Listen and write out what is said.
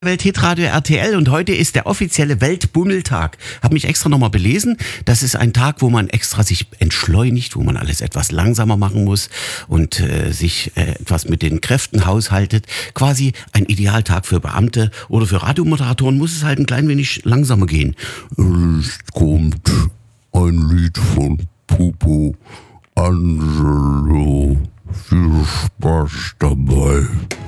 Welt Hitradio RTL und heute ist der offizielle Weltbummeltag. Hab mich extra nochmal belesen. Das ist ein Tag, wo man extra sich entschleunigt, wo man alles etwas langsamer machen muss und sich etwas mit den Kräften haushaltet. Quasi ein Idealtag für Beamte oder für Radiomoderatoren muss es halt ein klein wenig langsamer gehen. Es kommt ein Lied von Pupo Angelo. Viel Spaß dabei.